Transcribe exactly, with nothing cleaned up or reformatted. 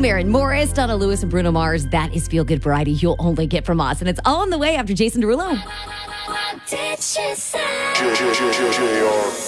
Maren Morris, Donna Lewis, and Bruno Mars. That is Feel Good Variety you'll only get from us. And it's all on the way after Jason Derulo. What did she say?